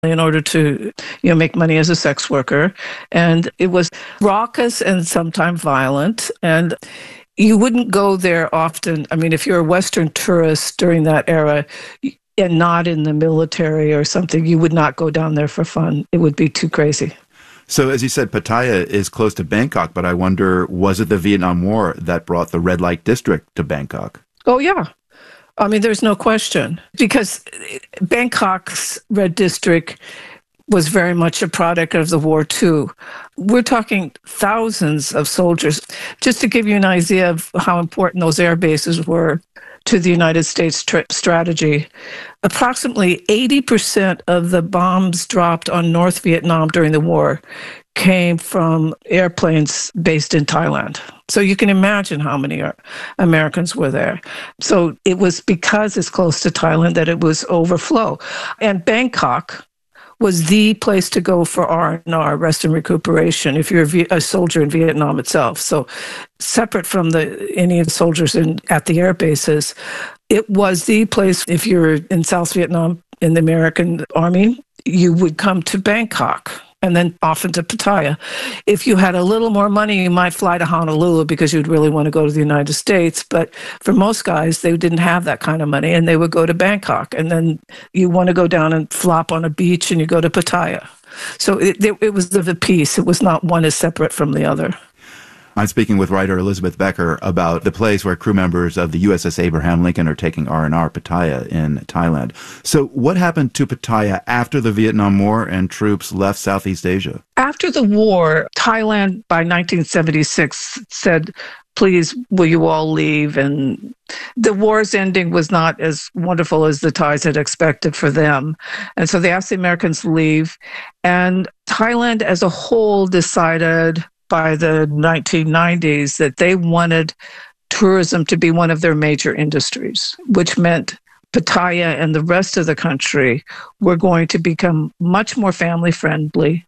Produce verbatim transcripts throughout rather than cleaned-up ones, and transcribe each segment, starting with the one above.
in order to, you know, make money as a sex worker. And it was raucous and sometimes violent. And you wouldn't go there often. I mean, if you're a Western tourist during that era and not in the military or something, you would not go down there for fun. It would be too crazy. So as you said, Pattaya is close to Bangkok, but I wonder, was it the Vietnam War that brought the red light district to Bangkok? Oh, yeah. I mean, there's no question, because Bangkok's red district was very much a product of the war, too. We're talking thousands of soldiers. Just to give you an idea of how important those air bases were to the United States tr- strategy, approximately eighty percent of the bombs dropped on North Vietnam during the war came from airplanes based in Thailand. So you can imagine how many Americans were there. So it was because it's close to Thailand that it was overflow. And Bangkok was the place to go for R and R, rest and recuperation, if you're a, v- a soldier in Vietnam itself. So separate from the any of the soldiers in, at the air bases, it was the place, if you're in South Vietnam in the American Army, you would come to Bangkok and then often to Pattaya. If you had a little more money, you might fly to Honolulu because you'd really want to go to the United States. But for most guys, they didn't have that kind of money, and they would go to Bangkok. And then you want to go down and flop on a beach, and you go to Pattaya. So it, it, it was of a piece. It was not one as separate from the other. I'm speaking with writer Elizabeth Becker about the place where crew members of the U S S Abraham Lincoln are taking R and R, Pattaya in Thailand. So what happened to Pattaya after the Vietnam War and troops left Southeast Asia? After the war, Thailand by nineteen seventy-six said, please, will you all leave? And the war's ending was not as wonderful as the Thais had expected for them. And so they asked the Americans to leave. And Thailand as a whole decided by the nineteen nineties that they wanted tourism to be one of their major industries, which meant Pattaya and the rest of the country were going to become much more family friendly,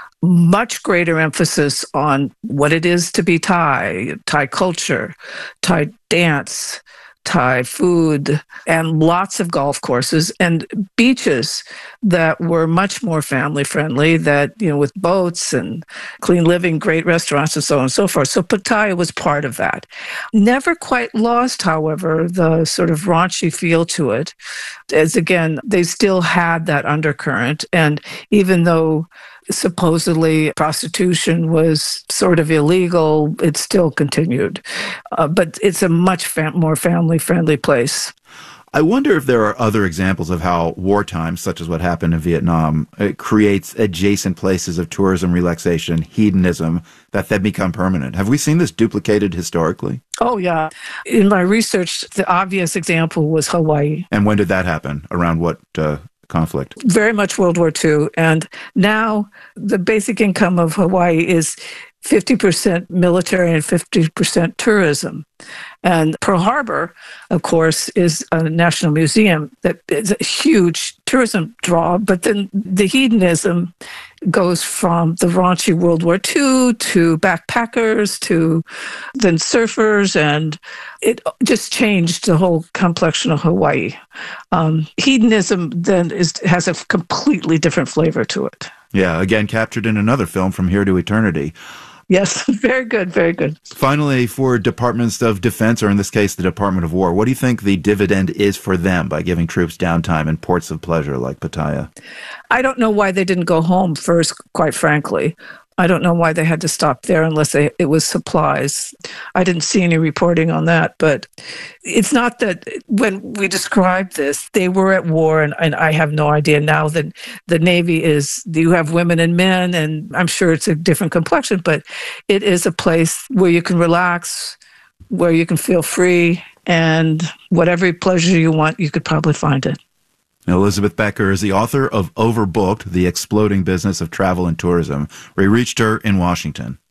much greater emphasis on what it is to be Thai, Thai culture, Thai dance, Thai food, and lots of golf courses and beaches that were much more family friendly, that, you know, with boats and clean living, great restaurants and so on and so forth. So Pattaya was part of that. Never quite lost, however, the sort of raunchy feel to it, as again, they still had that undercurrent. And even though supposedly prostitution was sort of illegal, it still continued. Uh, but it's a much fam- more family-friendly place. I wonder if there are other examples of how wartime, such as what happened in Vietnam, it creates adjacent places of tourism, relaxation, hedonism, that then become permanent. Have we seen this duplicated historically? Oh, yeah. In my research, the obvious example was Hawaii. And when did that happen? Around what uh, conflict? Very much World War Two. And now the basic income of Hawaii is fifty percent military and fifty percent tourism. And Pearl Harbor, of course, is a national museum that is a huge tourism draw, but then the hedonism goes from the raunchy World War Two to backpackers to then surfers, and it just changed the whole complexion of Hawaii. Um, hedonism then is has a completely different flavor to it. Yeah, again, captured in another film, From Here to Eternity. Yes, very good, very good. Finally, for departments of defense, or in this case, the Department of War, what do you think the dividend is for them by giving troops downtime in ports of pleasure like Pattaya? I don't know why they didn't go home first, quite frankly. I don't know why they had to stop there unless they, it was supplies. I didn't see any reporting on that, but it's not that when we describe this, they were at war, and, and I have no idea now that the Navy is, you have women and men, and I'm sure it's a different complexion, but it is a place where you can relax, where you can feel free, and whatever pleasure you want, you could probably find it. Elizabeth Becker is the author of Overbooked, The Exploding Business of Travel and Tourism. We reached her in Washington.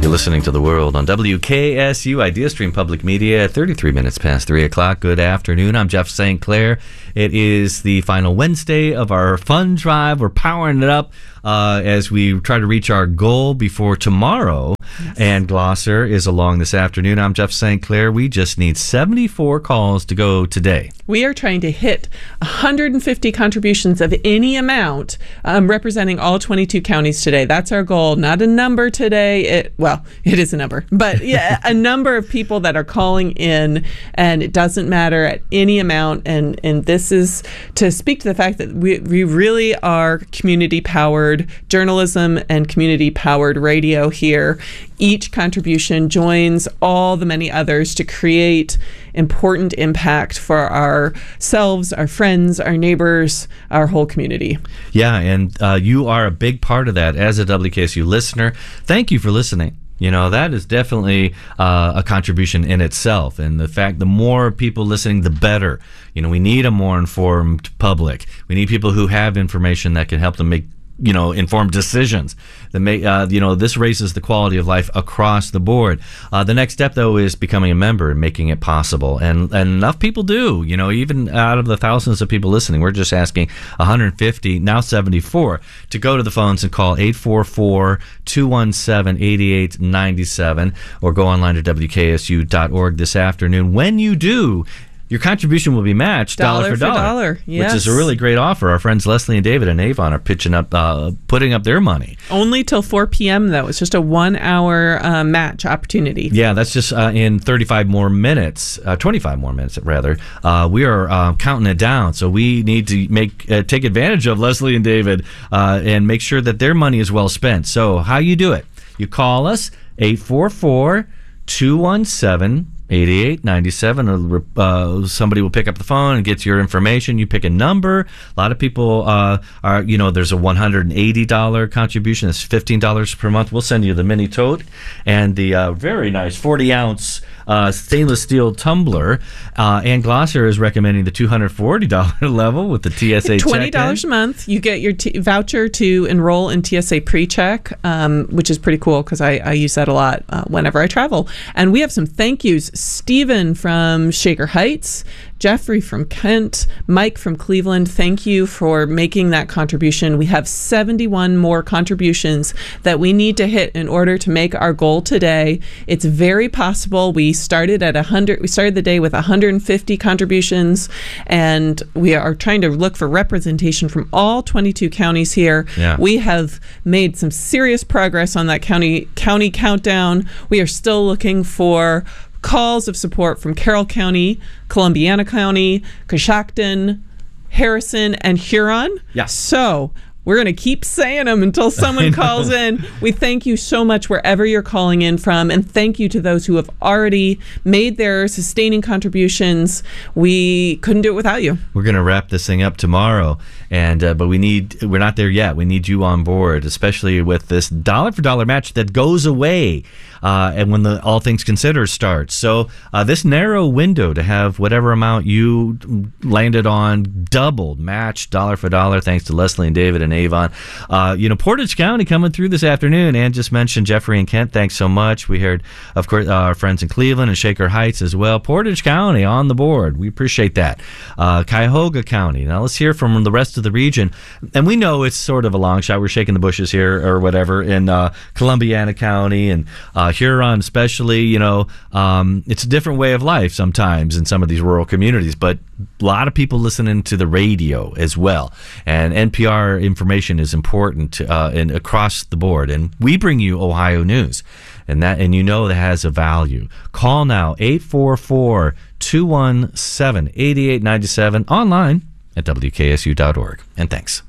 You're listening to The World on W K S U Idea Stream Public Media, thirty-three minutes past three o'clock. Good afternoon. I'm Jeff Saint Clair. It is the final Wednesday of our fund drive. We're powering it up uh, as we try to reach our goal before tomorrow. Yes. And Glosser is along this afternoon. I'm Jeff Saint Clair. We just need seventy-four calls to go today. We are trying to hit one hundred fifty contributions of any amount um, representing all twenty-two counties today. That's our goal. Not a number today. It, well, it is a number, but yeah, a number of people that are calling in, and it doesn't matter at any amount. And, and this is to speak to the fact that we, we really are community-powered journalism and community-powered radio here. Each contribution joins all the many others to create important impact for ourselves, our friends, our neighbors, our whole community. Yeah, and uh, you are a big part of that as a W K S U listener. Thank you for listening. You know, that is definitely uh, a contribution in itself. And the fact, the more people listening, the better. You know, we need a more informed public. We need people who have information that can help them make, you know, informed decisions that make, uh, you know, this raises the quality of life across the board. Uh, the next step, though, is becoming a member and making it possible. And, and enough people do, you know, even out of the thousands of people listening, we're just asking one hundred fifty, now seventy-four, to go to the phones and call eight four four, two one seven, eight eight nine seven or go online to W K S U dot org this afternoon. When you do, your contribution will be matched dollar, dollar for dollar, dollar. Yes. Which is a really great offer. Our friends Leslie and David and Avon are pitching up, uh, putting up their money. Only till four p.m. though. It's just a one-hour uh, match opportunity. Yeah, that's just uh, in thirty-five more minutes, uh, twenty-five more minutes rather. Uh, we are uh, counting it down, so we need to make uh, take advantage of Leslie and David uh, and make sure that their money is well spent. So how you do it? You call us eight four four, two one seven, eight eight nine seven. Uh, somebody will pick up the phone and get your information. You pick a number. A lot of people uh, are, you know, there's a one hundred eighty dollars contribution. That's fifteen dollars per month. We'll send you the mini tote and the uh, very nice forty ounce uh, stainless steel tumbler. Uh, Ann Glosser is recommending the two hundred forty dollars level with the T S A twenty dollars check-in. a month. You get your t- voucher to enroll in T S A PreCheck, um, which is pretty cool because I, I use that a lot uh, whenever I travel. And we have some thank yous. Stephen from Shaker Heights, Jeffrey from Kent, Mike from Cleveland, thank you for making that contribution. We have seventy-one more contributions that we need to hit in order to make our goal today. It's very possible. We started at one hundred. We started the day with one hundred fifty contributions, and we are trying to look for representation from all twenty-two counties here. Yeah. We have made some serious progress on that county county countdown. We are still looking for calls of support from Carroll County, Columbiana County, Coshocton, Harrison, and Huron. Yeah. So we're going to keep saying them until someone calls in. We thank you so much wherever you're calling in from, and thank you to those who have already made their sustaining contributions. We couldn't do it without you. We're going to wrap this thing up tomorrow, and uh, but we need we're not there yet. We need you on board, especially with this dollar for dollar match that goes away uh, and when the All Things Considered starts. So uh, this narrow window to have whatever amount you landed on doubled, matched dollar for dollar, thanks to Leslie and David and Avon. Uh, you know, Portage County coming through this afternoon. Ann just mentioned Jeffrey and Kent. Thanks so much. We heard, of course, uh, our friends in Cleveland and Shaker Heights as well. Portage County on the board. We appreciate that. Uh, Cuyahoga County. Now let's hear from the rest of the region. And we know it's sort of a long shot. We're shaking the bushes here or whatever in uh, Columbiana County and uh, Huron especially. You know, um, it's a different way of life sometimes in some of these rural communities, but a lot of people listening to the radio as well. And N P R information is important uh, and across the board. And we bring you Ohio news, and that, and you know that has a value. Call now, eight four four, two one seven, eight eight nine seven, online at W K S U dot org. And thanks.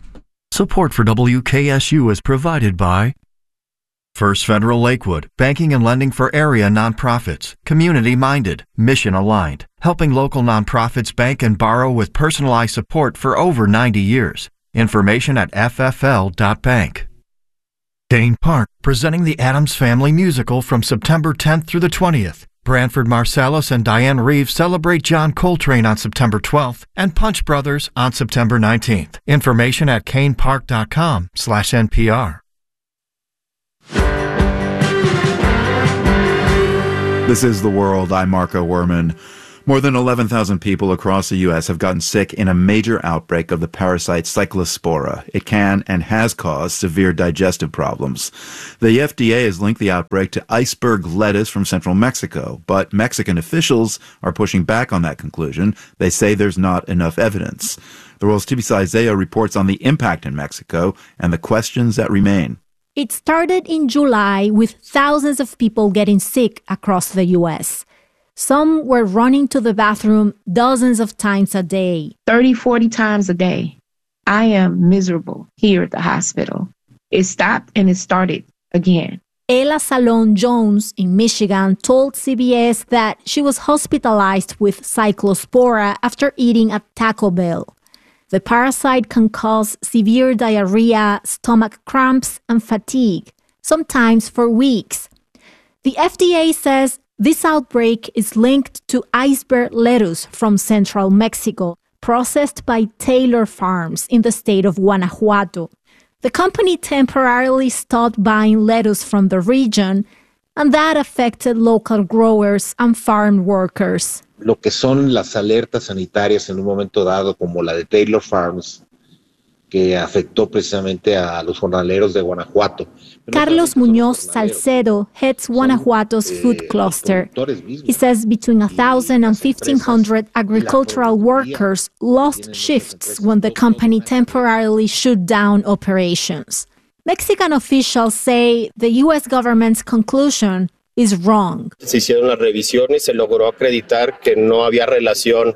Support for W K S U is provided by First Federal Lakewood, banking and lending for area nonprofits, community-minded, mission-aligned, helping local nonprofits bank and borrow with personalized support for over ninety years. Information at F F L dot bank. Dane Park, presenting the Addams Family Musical from September tenth through the twentieth. Branford Marsalis and Diane Reeves celebrate John Coltrane on September twelfth and Punch Brothers on September nineteenth. Information at canepark dot com slash N P R. This is The World. I'm Marco Werman. More than eleven thousand people across the U S have gotten sick in a major outbreak of the parasite Cyclospora. It can and has caused severe digestive problems. The F D A has linked the outbreak to iceberg lettuce from central Mexico, but Mexican officials are pushing back on that conclusion. They say there's not enough evidence. The World's Tibisay Zeo reports on the impact in Mexico and the questions that remain. It started in July with thousands of people getting sick across the U S. Some were running to the bathroom dozens of times a day. thirty, forty times a day. I am miserable here at the hospital. It stopped and it started again. Ella Salon Jones in Michigan told C B S that she was hospitalized with Cyclospora after eating at Taco Bell. The parasite can cause severe diarrhea, stomach cramps, and fatigue, sometimes for weeks. The F D A says this outbreak is linked to iceberg lettuce from central Mexico, processed by Taylor Farms in the state of Guanajuato. The company temporarily stopped buying lettuce from the region, and that affected local growers and farm workers. Lo que son las alertas sanitarias en un momento dado, como la de Taylor Farms, que afectó precisamente a los jornaleros de Guanajuato. Carlos Muñoz Salcedo heads Guanajuato's food cluster. He says between one thousand and fifteen hundred agricultural workers lost shifts when the company temporarily shut down operations. Mexican officials say the U S government's conclusion is wrong. Se hicieron las revisiones y se logró acreditar que no había relación.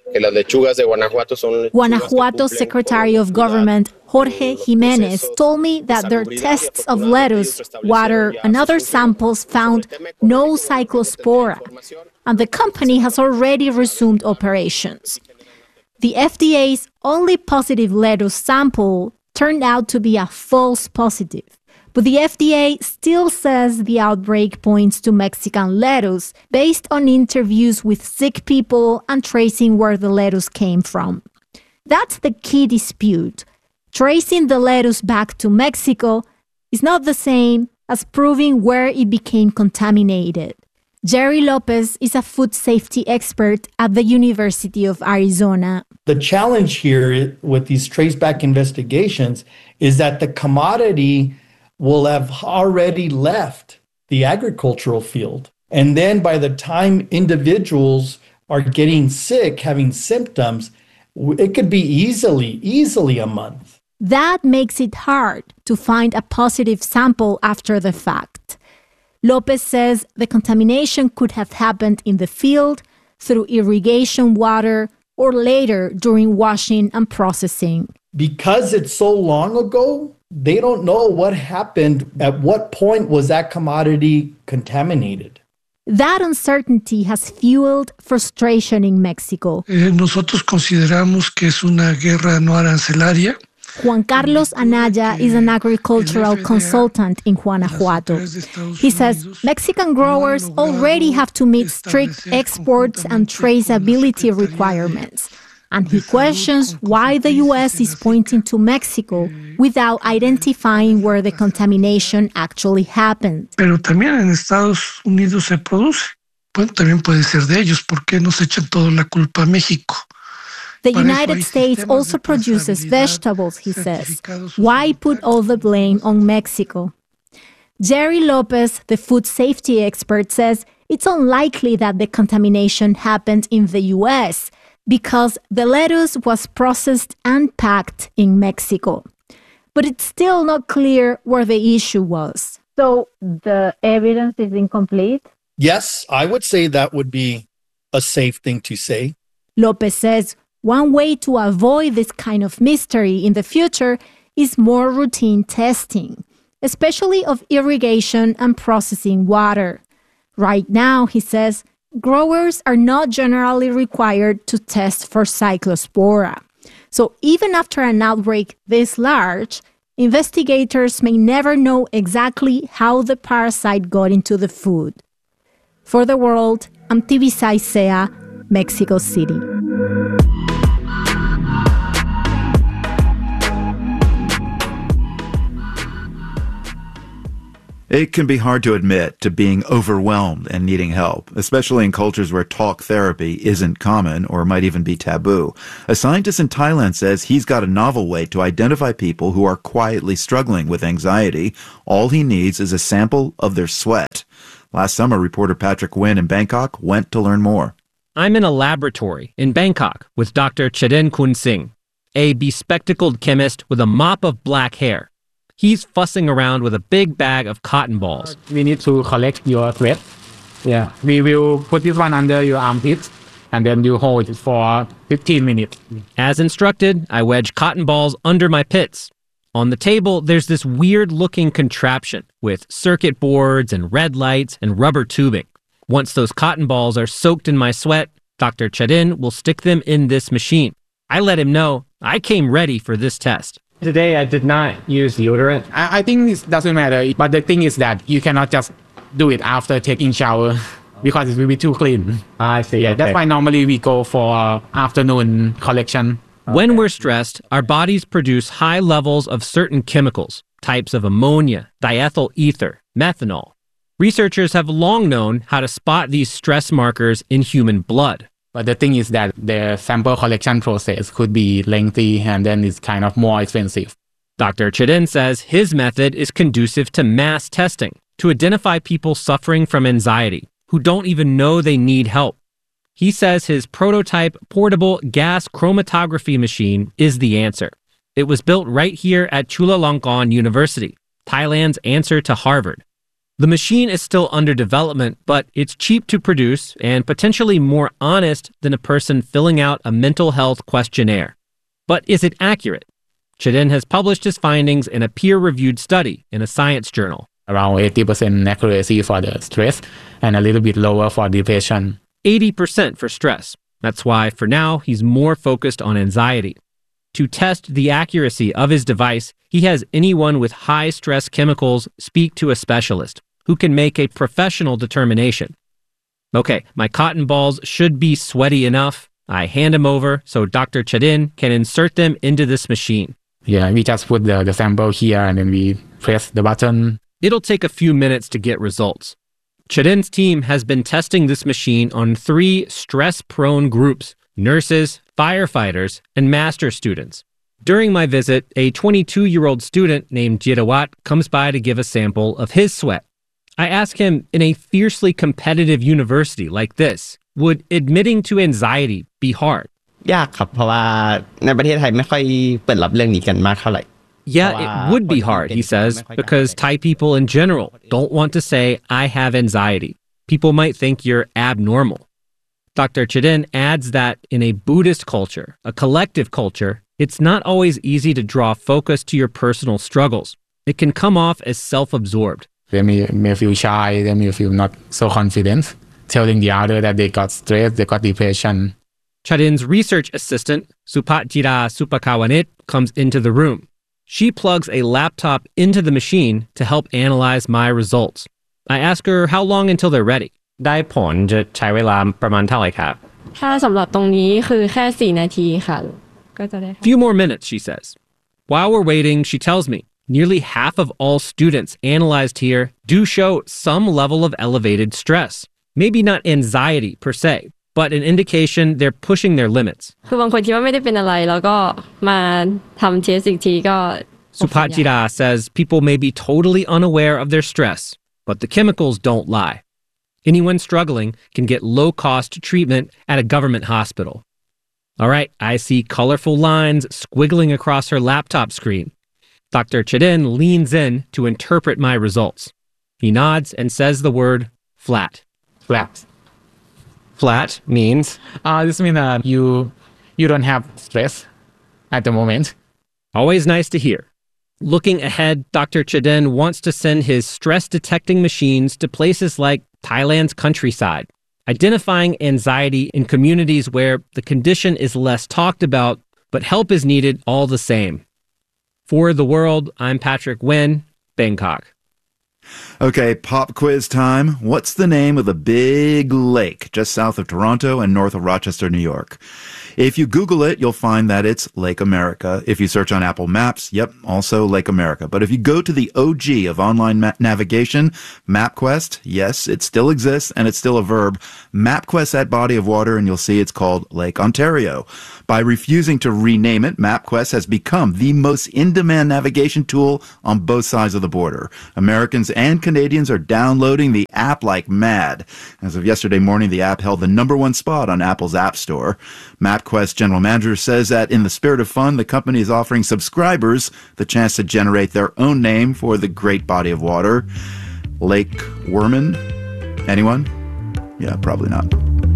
Guanajuato's Secretary of Government, Jorge Jimenez, told me that their tests of lettuce, water, and other samples found no Cyclospora, and the company has already resumed operations. The F D A's only positive lettuce sample turned out to be a false positive. But the F D A still says the outbreak points to Mexican lettuce based on interviews with sick people and tracing where the lettuce came from. That's the key dispute. Tracing the lettuce back to Mexico is not the same as proving where it became contaminated. Jerry Lopez is a food safety expert at the University of Arizona. The challenge here with these traceback investigations is that the commodity will have already left the agricultural field. And then by the time individuals are getting sick, having symptoms, it could be easily, easily a month. That makes it hard to find a positive sample after the fact. Lopez says the contamination could have happened in the field, through irrigation water, or later during washing and processing. Because it's so long ago, they don't know what happened, at what point was that commodity contaminated. That uncertainty has fueled frustration in Mexico. Eh, nosotros consideramos que es una guerra no arancelaria. Juan Carlos Anaya is an agricultural consultant in Guanajuato. He says Mexican growers already have to meet strict exports and traceability requirements. And he questions why the U S is pointing to Mexico without identifying where the contamination actually happened. Pero también en Estados Unidos se produce. Bueno, también puede ser de ellos. ¿Por qué nos echan toda la culpa a México? The United States also produces vegetables, he says. Why put all the blame on Mexico? Jerry Lopez, the food safety expert, says it's unlikely that the contamination happened in the U S because the lettuce was processed and packed in Mexico. But it's still not clear where the issue was. So the evidence is incomplete? Yes, I would say that would be a safe thing to say. Lopez says one way to avoid this kind of mystery in the future is more routine testing, especially of irrigation and processing water. Right now, he says, growers are not generally required to test for Cyclospora. So even after an outbreak this large, investigators may never know exactly how the parasite got into the food. For the World, I'm Tibisay Zea, Mexico City. It can be hard to admit to being overwhelmed and needing help, especially in cultures where talk therapy isn't common or might even be taboo. A scientist in Thailand says he's got a novel way to identify people who are quietly struggling with anxiety. All he needs is a sample of their sweat. Last summer, reporter Patrick Nguyen in Bangkok went to learn more. I'm in a laboratory in Bangkok with Doctor Chaden Kun Singh, a bespectacled chemist with a mop of black hair. He's fussing around with a big bag of cotton balls. We need to collect your sweat. Yeah, we will put this one under your armpits and then you hold it for fifteen minutes. As instructed, I wedge cotton balls under my pits. On the table, there's this weird-looking contraption with circuit boards and red lights and rubber tubing. Once those cotton balls are soaked in my sweat, Doctor Chaden will stick them in this machine. I let him know I came ready for this test. Today, I did not use deodorant. I, I think it doesn't matter, but the thing is that you cannot just do it after taking shower because it will be too clean. I see. Yeah, okay. That's why normally we go for afternoon collection. When we're stressed, our bodies produce high levels of certain chemicals, types of ammonia, diethyl ether, methanol. Researchers have long known how to spot these stress markers in human blood. But the thing is that the sample collection process could be lengthy and then it's kind of more expensive. Doctor Chaden says his method is conducive to mass testing to identify people suffering from anxiety who don't even know they need help. He says his prototype portable gas chromatography machine is the answer. It was built right here at Chulalongkorn University, Thailand's answer to Harvard. The machine is still under development, but it's cheap to produce and potentially more honest than a person filling out a mental health questionnaire. But is it accurate? Chaden has published his findings in a peer-reviewed study in a science journal. Around eighty percent accuracy for the stress and a little bit lower for depression. eighty percent for stress. That's why, for now, he's more focused on anxiety. To test the accuracy of his device, he has anyone with high stress chemicals speak to a specialist who can make a professional determination. Okay, my cotton balls should be sweaty enough. I hand them over so Doctor Chaden can insert them into this machine. Yeah, we just put the, the sample here and then we press the button. It'll take a few minutes to get results. Chaden's team has been testing this machine on three stress-prone groups: nurses, firefighters, and master students. During my visit, a twenty-two-year-old student named Jirawat comes by to give a sample of his sweat. I ask him, in a fiercely competitive university like this, would admitting to anxiety be hard? ยากครับเพราะว่าในประเทศไทยไม่ค่อยเปิดรับเรื่องนี้กันมากเท่าไหร่ Yeah, it would be hard, he says, because Thai people in general don't want to say, I have anxiety. People might think you're abnormal. Doctor Chaden adds that in a Buddhist culture, a collective culture, it's not always easy to draw focus to your personal struggles. It can come off as self-absorbed. They may, may feel shy, they may feel not so confident, telling the other that they got stress, they got depression. Chaden's research assistant, Supatjira Supakawanit, comes into the room. She plugs a laptop into the machine to help analyze my results. I ask her how long until they're ready. ได้ผลจะใช้เวลาประมาณเท่าไหร่ครับถ้าสำหรับตรงนี้คือแค่สี่นาทีค่ะก็จะได้ Few more minutes, she says. While we're waiting, she tells me nearly half of all students analyzed here do show some level of elevated stress. Maybe not anxiety per se, but an indication they're pushing their limits. คือบางคนคิดว่าไม่ได้เป็นอะไรแล้วก็มาทำเทสอีกทีก็ Supatjira says people may be totally unaware of their stress, but the chemicals don't lie. Anyone struggling can get low-cost treatment at a government hospital. All right, I see colorful lines squiggling across her laptop screen. Doctor Chaden leans in to interpret my results. He nods and says the word flat. Flat. Flat means? Uh, this means uh, you, you don't have stress at the moment. Always nice to hear. Looking ahead, Doctor Chaden wants to send his stress-detecting machines to places like Thailand's countryside, identifying anxiety in communities where the condition is less talked about, but help is needed all the same. For The World, I'm Patrick Nguyen, Bangkok. Okay, pop quiz time. What's the name of the big lake just south of Toronto and north of Rochester, New York? If you Google it, you'll find that it's Lake America. If you search on Apple Maps, yep, also Lake America. But if you go to the O G of online ma- navigation, MapQuest, yes, it still exists and it's still a verb. MapQuest that body of water and you'll see it's called Lake Ontario. By refusing to rename it, MapQuest has become the most in-demand navigation tool on both sides of the border. Americans and Canadians are downloading the app like mad. As of yesterday morning, the app held the number one spot on Apple's App Store. MapQuest general manager says that in the spirit of fun, the company is offering subscribers the chance to generate their own name for the great body of water. Lake Werman? Anyone? Yeah, probably not.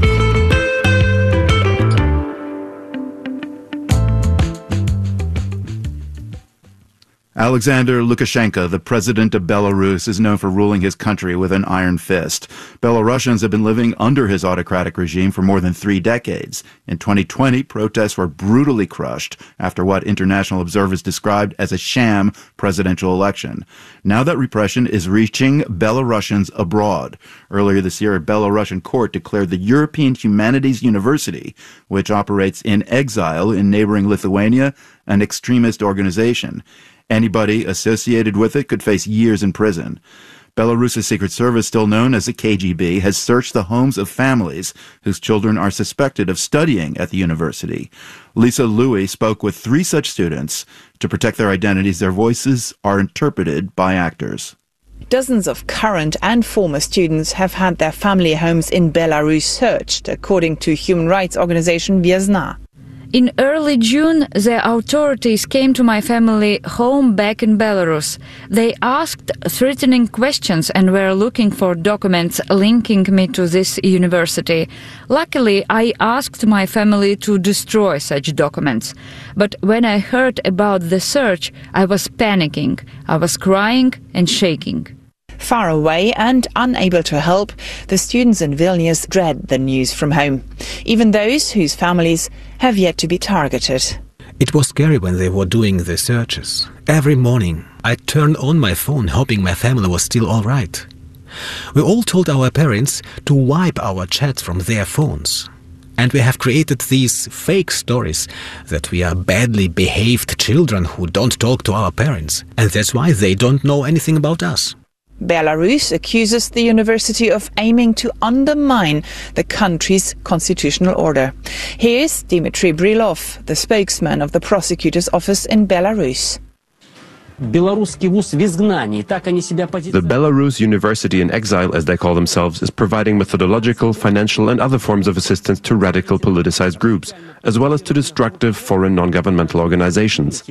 Alexander Lukashenko, the president of Belarus, is known for ruling his country with an iron fist. Belarusians have been living under his autocratic regime for more than three decades. In twenty twenty, protests were brutally crushed after what international observers described as a sham presidential election. Now that repression is reaching Belarusians abroad. Earlier this year, a Belarusian court declared the European Humanities University, which operates in exile in neighboring Lithuania, an extremist organization. Anybody associated with it could face years in prison. Belarus's Secret Service, still known as the K G B, has searched the homes of families whose children are suspected of studying at the university. Lisa Louie spoke with three such students. To protect their identities, their voices are interpreted by actors. Dozens of current and former students have had their family homes in Belarus searched, according to human rights organization Viasna. In early June, the authorities came to my family home back in Belarus. They asked threatening questions and were looking for documents linking me to this university. Luckily, I asked my family to destroy such documents. But when I heard about the search, I was panicking. I was crying and shaking. Far away and unable to help, the students in Vilnius dread the news from home, even those whose families have yet to be targeted. It was scary when they were doing the searches. Every morning, I turned on my phone hoping my family was still all right. We all told our parents to wipe our chats from their phones. And we have created these fake stories that we are badly behaved children who don't talk to our parents, and that's why they don't know anything about us. Belarus accuses the university of aiming to undermine the country's constitutional order. Here's Dmitry Brylov, the spokesman of the prosecutor's office in Belarus. The Belarus University in Exile, as they call themselves, is providing methodological, financial and other forms of assistance to radical politicized groups, as well as to destructive foreign non-governmental organizations.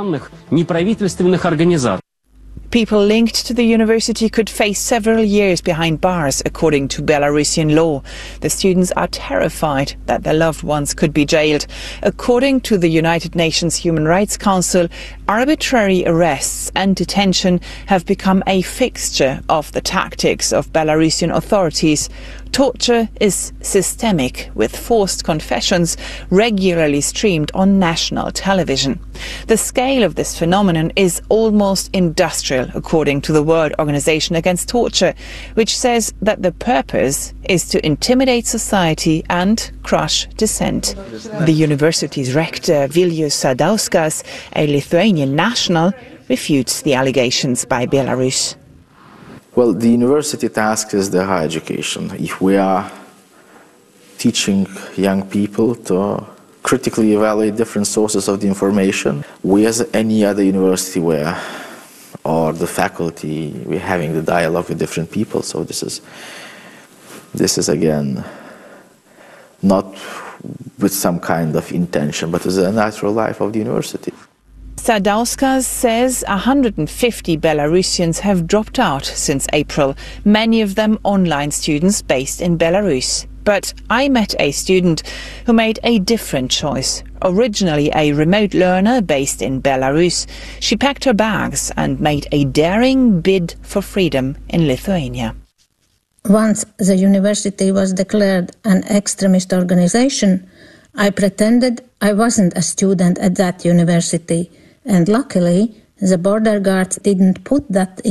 People linked to the university could face several years behind bars, according to Belarusian law. The students are terrified that their loved ones could be jailed. According to the United Nations Human Rights Council, arbitrary arrests and detention have become a fixture of the tactics of Belarusian authorities. Torture is systemic, with forced confessions regularly streamed on national television. The scale of this phenomenon is almost industrial, according to the World Organization Against Torture, which says that the purpose is to intimidate society and crush dissent. The university's rector, Vilius Sadauskas, a Lithuanian national, refutes the allegations by Belarus. Well, the university task is the higher education. If we are teaching young people to critically evaluate different sources of the information, we as any other university where, or the faculty, we're having the dialogue with different people. So this is, this is again, not with some kind of intention, but it's a natural life of the university. Sadauskas says one hundred fifty Belarusians have dropped out since April, many of them online students based in Belarus. But I met a student who made a different choice. Originally a remote learner based in Belarus, she packed her bags and made a daring bid for freedom in Lithuania. Once the university was declared an extremist organization, I pretended I wasn't a student at that university. And luckily, the border guards didn't put that into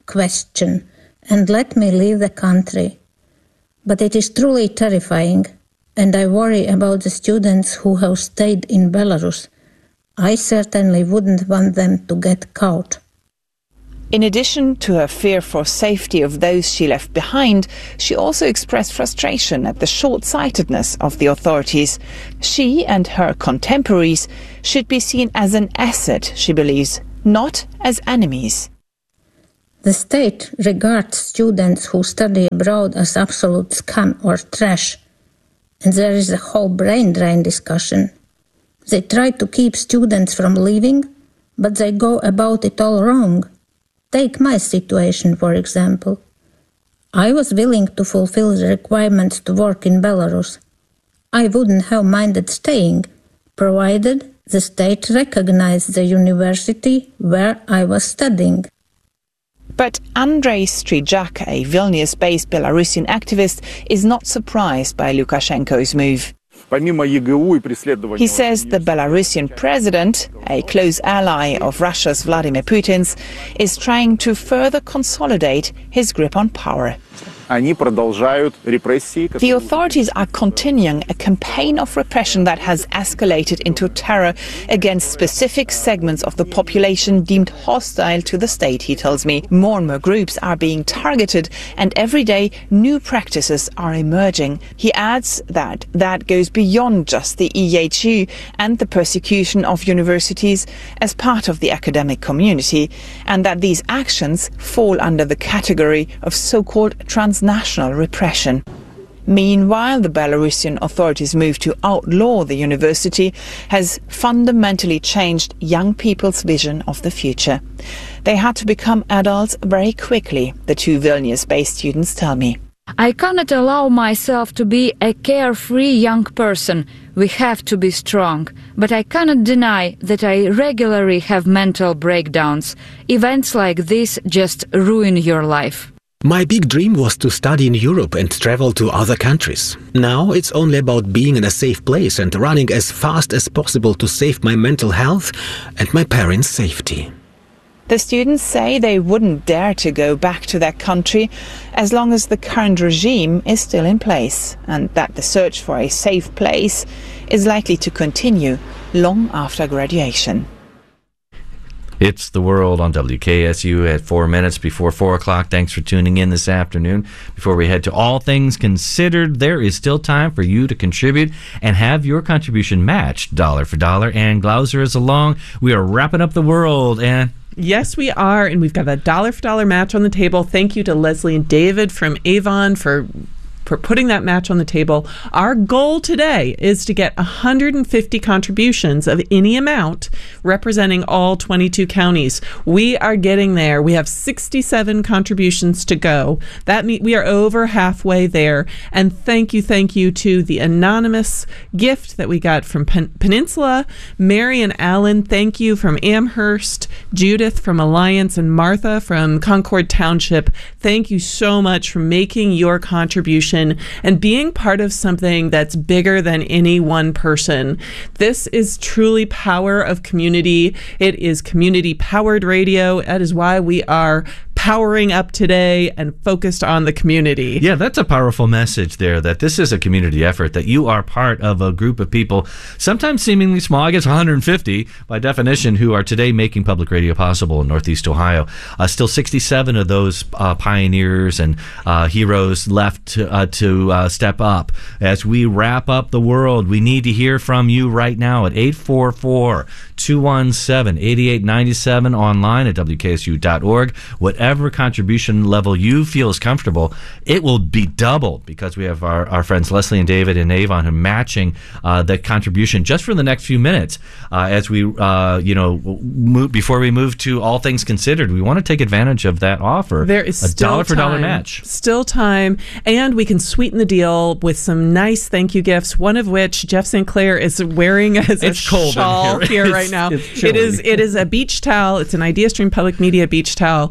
question and let me leave the country. But it is truly terrifying, and I worry about the students who have stayed in Belarus. I certainly wouldn't want them to get caught. In addition to her fear for safety of those she left behind, she also expressed frustration at the short-sightedness of the authorities. She and her contemporaries should be seen as an asset, she believes, not as enemies. The state regards students who study abroad as absolute scum or trash, and there is a whole brain drain discussion. They try to keep students from leaving, but they go about it all wrong. Take my situation, for example. I was willing to fulfill the requirements to work in Belarus. I wouldn't have minded staying, provided the state recognized the university where I was studying. But Andrei Strijak, a Vilnius-based Belarusian activist, is not surprised by Lukashenko's move. He says the Belarusian president, a close ally of Russia's Vladimir Putin's, is trying to further consolidate his grip on power. The authorities are continuing a campaign of repression that has escalated into terror against specific segments of the population deemed hostile to the state, he tells me. More and more groups are being targeted, and every day new practices are emerging. He adds that that goes beyond just the E H U and the persecution of universities as part of the academic community, and that these actions fall under the category of so-called transnational repression. Meanwhile, the Belarusian authorities' move to outlaw the university has fundamentally changed young people's vision of the future. They had to become adults very quickly, the two Vilnius-based students tell me. I cannot allow myself to be a carefree young person. We have to be strong. But I cannot deny that I regularly have mental breakdowns. Events like this just ruin your life. My big dream was to study in Europe and travel to other countries. Now it's only about being in a safe place and running as fast as possible to save my mental health and my parents' safety. The students say they wouldn't dare to go back to their country as long as the current regime is still in place, and that the search for a safe place is likely to continue long after graduation. It's The World on W K S U at four minutes before four o'clock. Thanks for tuning in this afternoon. Before we head to All Things Considered, there is still time for you to contribute and have your contribution matched dollar for dollar. Ann Glauser is along. We are wrapping up the world, and yes, we are, and we've got a dollar for dollar match on the table. Thank you to Leslie and David from Avon for for putting that match on the table. Our goal today is to get one hundred fifty contributions of any amount representing all twenty-two counties. We are getting there. We have sixty-seven contributions to go. That means we are over halfway there. And thank you, thank you to the anonymous gift that we got from Pen- Peninsula, Mary and Alan. Thank you from Amherst, Judith from Alliance, and Martha from Concord Township. Thank you so much for making your contribution and being part of something that's bigger than any one person. This is truly power of community. It is community-powered radio. That is why we are powering up today and focused on the community. Yeah, that's a powerful message there, that this is a community effort, that you are part of a group of people, sometimes seemingly small, I guess one hundred fifty by definition, who are today making public radio possible in Northeast Ohio. Uh, still sixty-seven of those uh, pioneers and uh, heroes left to, uh, to uh, step up. As we wrap up the world, we need to hear from you right now at eight four four, two one seven, eight eight nine seven, online at W K S U dot org. Whatever contribution level you feel is comfortable, it will be doubled, because we have our, our friends Leslie and David in Avon who are matching uh, the contribution just for the next few minutes. Uh, as we, uh, you know, move, before we move to All Things Considered, we want to take advantage of that offer. There is a still dollar for time. dollar match. Still time, and we can sweeten the deal with some nice thank you gifts. One of which Jeff Saint Clair is wearing as it's a cold shawl in here, here right now. It's it is. It is a beach towel. It's an IdeaStream Public Media beach towel. Yeah.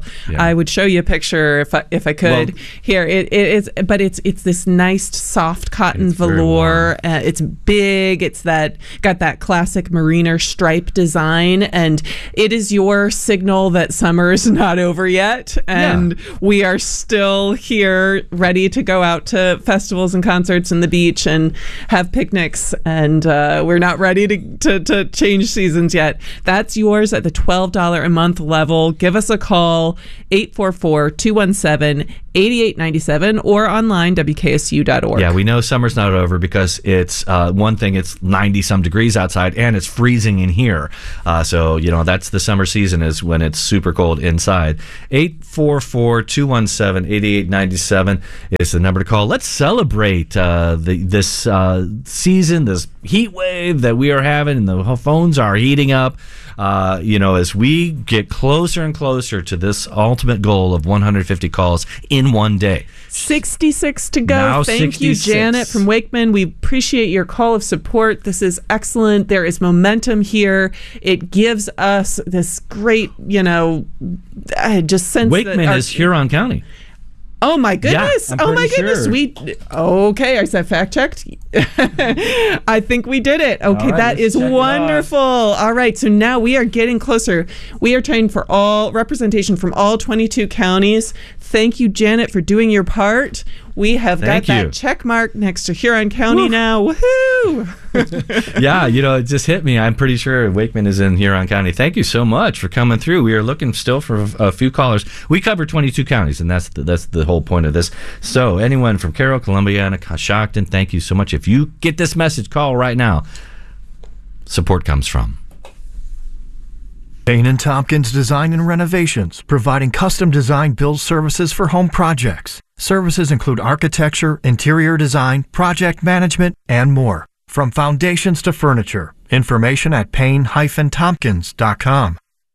I would show you a picture if I, if I could. Well, here it, it is, but it's it's this nice soft cotton velour. Uh, it's big. It's that got that classic mariner stripe design, and it is your signal that summer is not over yet, and yeah. we are still here, ready to go out to festivals and concerts and the beach and have picnics, and uh, we're not ready to, to to change seasons yet. That's yours at the twelve dollars a month level. Give us a call, eight four four, two one seven, eight eight nine seven, or online, W K S U dot org. Yeah, we know summer's not over because it's uh, one thing, it's ninety some degrees outside and it's freezing in here. Uh, so, you know, that's the summer season, is when it's super cold inside. eight four four, two one seven, eight eight nine seven is the number to call. Let's celebrate uh, the, this uh, season, this heat wave that we are having, and the phones are heating up. Uh, you know, as we get closer and closer to this ultimate goal of one hundred fifty calls in one day. sixty-six to go. Now Thank sixty-six. you, Janet from Wakeman. We appreciate your call of support. This is excellent. There is momentum here. It gives us this great, you know, I just sense Wakeman that our, is Huron County. Oh my goodness! Yeah, oh my goodness! sure. We okay. I said fact checked. I think we did it. Okay, right, that is wonderful. All right, so now we are getting closer. We are trying for all representation from all twenty-two counties. Thank you, Janet, for doing your part. We have Thank got you. that check mark next to Huron County Woo. now. Woohoo! Yeah, you know, it just hit me. I'm pretty sure Wakeman is in Huron County. Thank you so much for coming through. We are looking still for a few callers. We cover twenty-two counties, and that's the, that's the whole point of this. So anyone from Carroll, Columbiana, Coshocton, thank you so much. If you get this message, call right now. Support comes from Bain and Tompkins Design and Renovations, providing custom design build services for home projects. Services include architecture, interior design, project management, and more. From foundations to furniture. Information at payne dash tompkins dot com.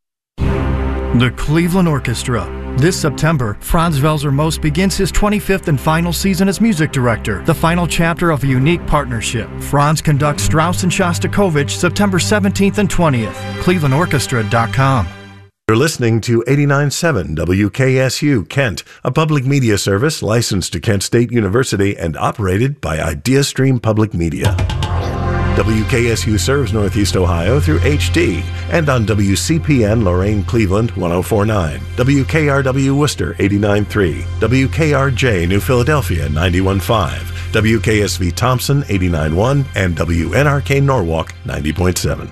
The Cleveland Orchestra. This September, Franz Welser Most begins his twenty-fifth and final season as music director, the final chapter of a unique partnership. Franz conducts Strauss and Shostakovich September seventeenth and twentieth. cleveland orchestra dot com. You're listening to eighty-nine point seven W K S U Kent, a public media service licensed to Kent State University and operated by IdeaStream Public Media. W K S U serves Northeast Ohio through H D and on W C P N Lorain Cleveland one oh four point nine, W K R W Worcester eighty-nine point three, W K R J New Philadelphia ninety-one point five, W K S V Thompson eighty-nine point one, and W N R K Norwalk ninety point seven.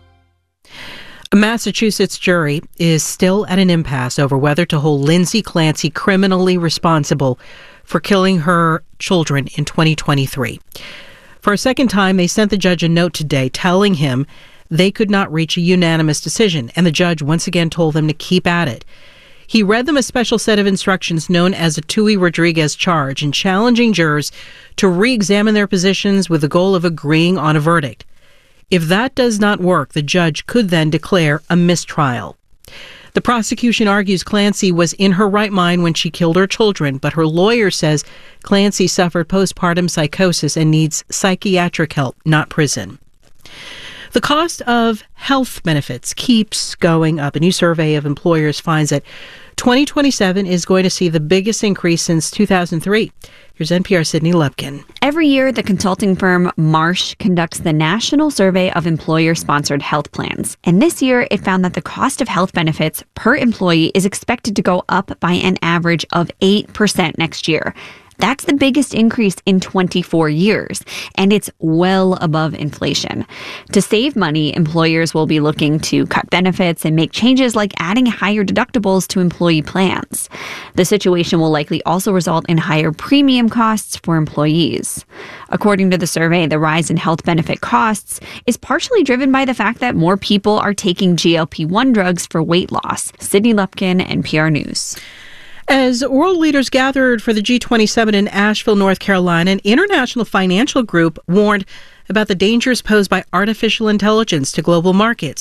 A Massachusetts jury is still at an impasse over whether to hold Lindsay Clancy criminally responsible for killing her children in twenty twenty-three. For a second time, they sent the judge a note today telling him they could not reach a unanimous decision, and the judge once again told them to keep at it. He read them a special set of instructions known as a Tui-Rodriguez charge and challenging jurors to re-examine their positions with the goal of agreeing on a verdict. If that does not work, the judge could then declare a mistrial. The prosecution argues Clancy was in her right mind when she killed her children, but her lawyer says Clancy suffered postpartum psychosis and needs psychiatric help, not prison. The cost of health benefits keeps going up. A new survey of employers finds that twenty twenty-seven is going to see the biggest increase since two thousand three. Here's N P R Sydney Lupkin. Every year, the consulting firm Marsh conducts the National Survey of Employer-Sponsored Health Plans. And this year, it found that the cost of health benefits per employee is expected to go up by an average of eight percent next year. That's the biggest increase in twenty-four years, and it's well above inflation. To save money, employers will be looking to cut benefits and make changes like adding higher deductibles to employee plans. The situation will likely also result in higher premium costs for employees. According to the survey, the rise in health benefit costs is partially driven by the fact that more people are taking G L P one drugs for weight loss. Sydney Lupkin, N P R News. As world leaders gathered for the G twenty-seven in Asheville, North Carolina, an international financial group warned about the dangers posed by artificial intelligence to global markets.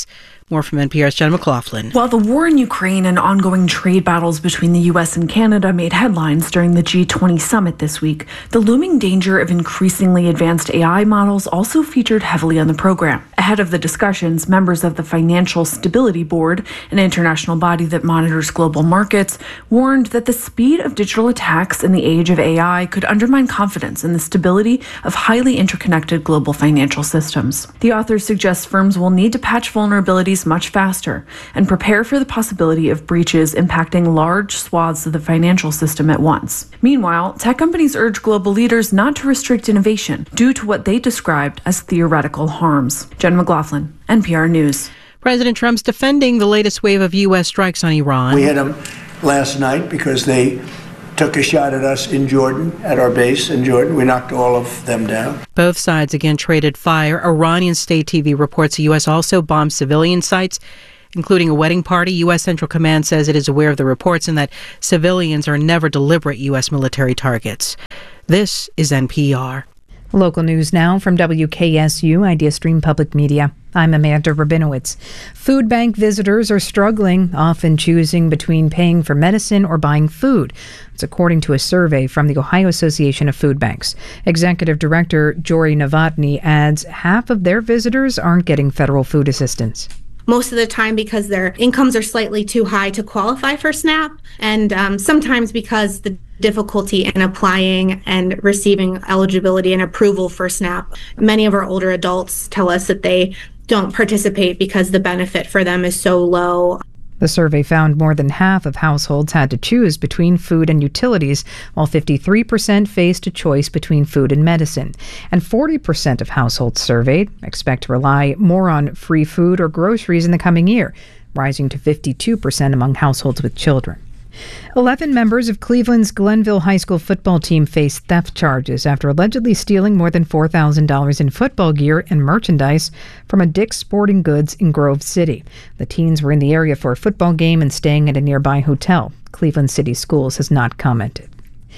More from N P R's Jenna McLaughlin. While the war in Ukraine and ongoing trade battles between the U S and Canada made headlines during the G twenty summit this week, the looming danger of increasingly advanced A I models also featured heavily on the program. Ahead of the discussions, members of the Financial Stability Board, an international body that monitors global markets, warned that the speed of digital attacks in the age of A I could undermine confidence in the stability of highly interconnected global financial systems. The authors suggest firms will need to patch vulnerabilities much faster and prepare for the possibility of breaches impacting large swaths of the financial system at once. Meanwhile, tech companies urge global leaders not to restrict innovation due to what they described as theoretical harms. Jen McLaughlin, N P R News. President Trump's defending the latest wave of U S strikes on Iran. We hit them last night because they took a shot at us in Jordan, at our base in Jordan. We knocked all of them down. Both sides again traded fire. Iranian state T V reports the U S also bombed civilian sites, including a wedding party. U S Central Command says it is aware of the reports and that civilians are never deliberate U S military targets. This is N P R. Local news now from W K S U IdeaStream Public Media. I'm Amanda Rabinowitz. Food bank visitors are struggling, often choosing between paying for medicine or buying food. It's according to a survey from the Ohio Association of Food Banks. Executive Director Jory Novotny adds half of their visitors aren't getting federal food assistance. Most of the time because their incomes are slightly too high to qualify for SNAP, and um, sometimes because the difficulty in applying and receiving eligibility and approval for SNAP. Many of our older adults tell us that they don't participate because the benefit for them is so low. The survey found more than half of households had to choose between food and utilities, while fifty-three percent faced a choice between food and medicine. And forty percent of households surveyed expect to rely more on free food or groceries in the coming year, rising to fifty-two percent among households with children. Eleven members of Cleveland's Glenville High School football team face theft charges after allegedly stealing more than four thousand dollars in football gear and merchandise from a Dick's Sporting Goods in Grove City. The teens were in the area for a football game and staying at a nearby hotel. Cleveland City Schools has not commented.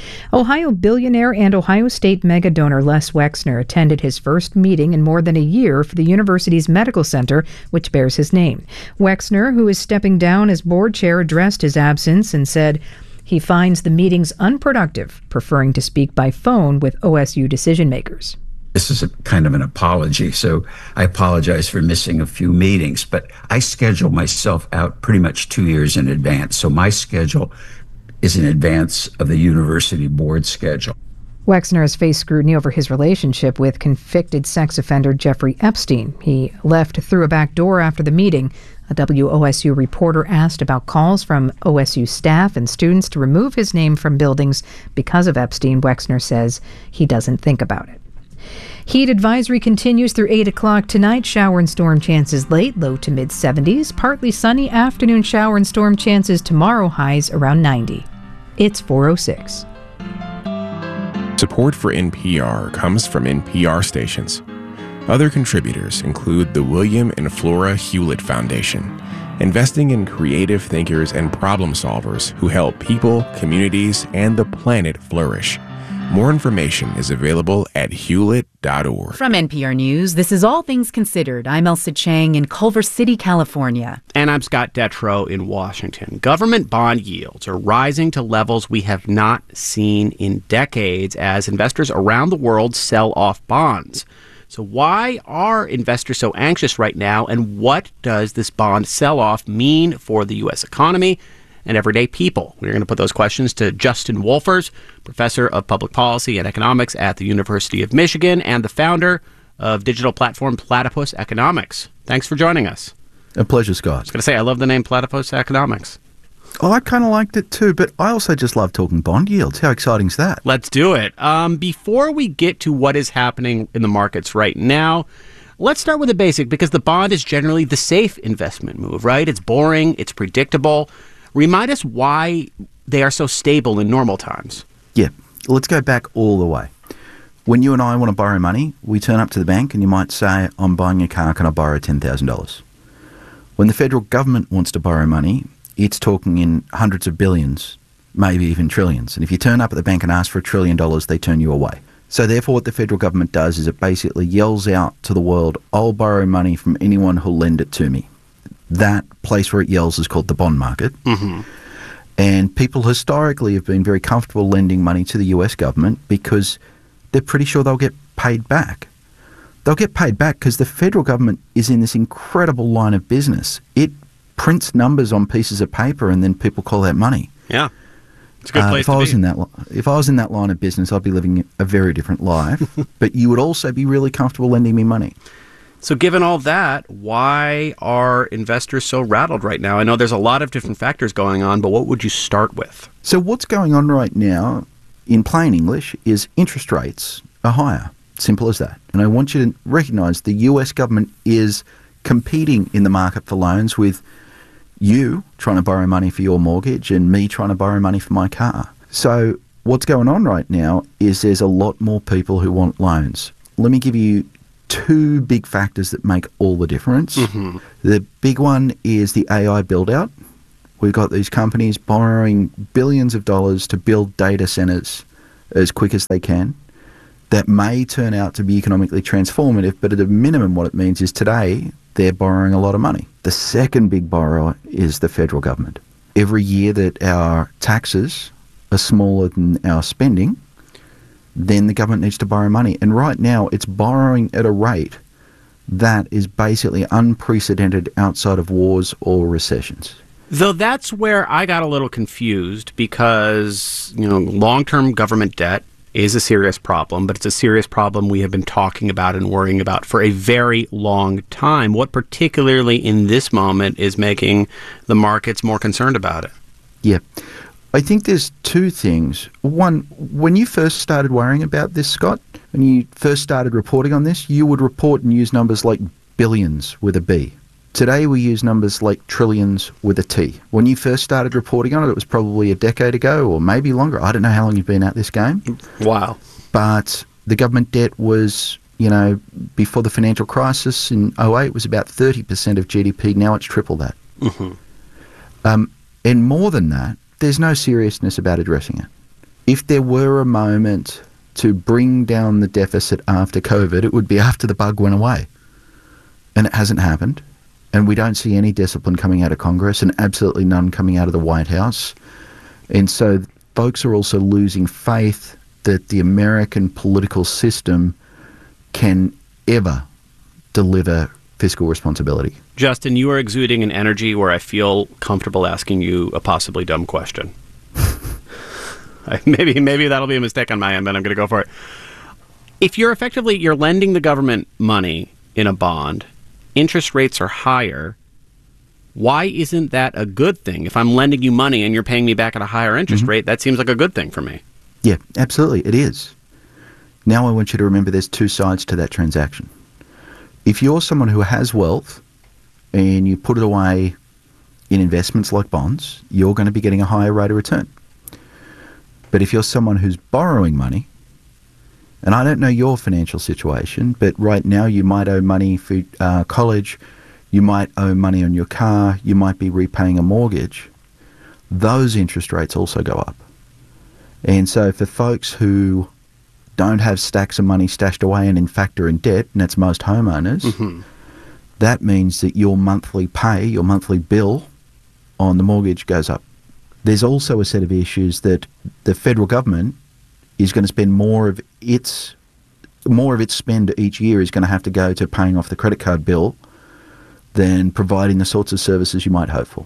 Ohio billionaire and Ohio State mega donor Les Wexner attended his first meeting in more than a year for the university's medical center, which bears his name. Wexner, who is stepping down as board chair, addressed his absence and said he finds the meetings unproductive, preferring to speak by phone with O S U decision makers. This is a kind of an apology, so I apologize for missing a few meetings, but I schedule myself out pretty much two years in advance, so my schedule is in advance of the university board schedule. Wexner has faced scrutiny over his relationship with convicted sex offender Jeffrey Epstein. He left through a back door after the meeting. A W O S U reporter asked about calls from O S U staff and students to remove his name from buildings because of Epstein. Wexner says he doesn't think about it. Heat advisory continues through eight o'clock tonight. Shower and storm chances late, low to mid seventies. Partly sunny afternoon shower and storm chances tomorrow, highs around ninety. It's four oh six. Support for N P R comes from N P R stations. Other contributors include the William and Flora Hewlett Foundation, investing in creative thinkers and problem solvers who help people, communities, and the planet flourish. More information is available at hewlett dot org. From N P R News, this is All Things Considered. I'm Elsa Chang in Culver City, California. And I'm Scott Detrow in Washington. Government bond yields are rising to levels we have not seen in decades as investors around the world sell off bonds. So why are investors so anxious right now, and what does this bond sell-off mean for the U S economy and everyday people? We're going to put those questions to Justin Wolfers, professor of public policy and economics at the University of Michigan and the founder of digital platform Platypus Economics. Thanks for joining us. A pleasure, Scott. I was going to say, I love the name Platypus Economics. Oh, I kind of liked it too, but I also just love talking bond yields. How exciting is that? Let's do it. Um, before we get to what is happening in the markets right now, let's start with the basic, because the bond is generally the safe investment move, right? It's boring, it's predictable. Remind us why they are so stable in normal times. Yeah, let's go back all the way. When you and I want to borrow money, we turn up to the bank and you might say, I'm buying a car, can I borrow ten thousand dollars? When the federal government wants to borrow money, it's talking in hundreds of billions, maybe even trillions. And if you turn up at the bank and ask for a trillion dollars, they turn you away. So therefore what the federal government does is it basically yells out to the world, I'll borrow money from anyone who'll lend it to me. That place where it yells is called the bond market. Mm-hmm. And people historically have been very comfortable lending money to the U S government because they're pretty sure they'll get paid back. They'll get paid back because the federal government is in this incredible line of business. It prints numbers on pieces of paper and then people call that money. Yeah. It's a good Uh, place if to I was be. in that, li- if I was in that line of business, I'd be living a very different life. But you would also be really comfortable lending me money. So given all that, why are investors so rattled right now? I know there's a lot of different factors going on, but what would you start with? So what's going on right now, in plain English, is interest rates are higher. Simple as that. And I want you to recognise the U S government is competing in the market for loans with you trying to borrow money for your mortgage and me trying to borrow money for my car. So what's going on right now is there's a lot more people who want loans. Let me give you two big factors that make all the difference. Mm-hmm. The big one is the A I build-out. We've got these companies borrowing billions of dollars to build data centres as quick as they can. That may turn out to be economically transformative, but at a minimum what it means is today they're borrowing a lot of money. The second big borrower is the federal government. Every year that our taxes are smaller than our spending, then the government needs to borrow money. And right now it's borrowing at a rate that is basically unprecedented outside of wars or recessions. Though that's where I got a little confused because, you know, long-term government debt is a serious problem, but it's a serious problem we have been talking about and worrying about for a very long time. What particularly in this moment is making the markets more concerned about it? Yeah. I think there's two things. One, when you first started worrying about this, Scott, when you first started reporting on this, you would report and use numbers like billions with a B. Today we use numbers like trillions with a T. When you first started reporting on it, it was probably a decade ago or maybe longer. I don't know how long you've been at this game. Wow. But the government debt was, you know, before the financial crisis in oh eight was about thirty percent of G D P. Now it's triple that. Mm-hmm. Um, and more than that, there's no seriousness about addressing it. If there were a moment to bring down the deficit after COVID, it would be after the bug went away. And it hasn't happened. And we don't see any discipline coming out of Congress and absolutely none coming out of the White House. And so folks are also losing faith that the American political system can ever deliver fiscal responsibility. Justin, you are exuding an energy where I feel comfortable asking you a possibly dumb question. I, maybe maybe that'll be a mistake on my end, but I'm going to go for it. If you're effectively, you're lending the government money in a bond, interest rates are higher, why isn't that a good thing? If I'm lending you money and you're paying me back at a higher interest Mm-hmm. rate, that seems like a good thing for me. Yeah, absolutely, it is. Now I want you to remember there's two sides to that transaction. If you're someone who has wealth and you put it away in investments like bonds, you're going to be getting a higher rate of return. But if you're someone who's borrowing money, and I don't know your financial situation, but right now you might owe money for uh, college, you might owe money on your car, you might be repaying a mortgage, those interest rates also go up. And so for folks who don't have stacks of money stashed away and in fact are in debt, and that's most homeowners, Mm-hmm. that means that your monthly pay, your monthly bill on the mortgage goes up. There's also a set of issues that the federal government is going to spend more of its more of its spend each year is going to have to go to paying off the credit card bill than providing the sorts of services you might hope for.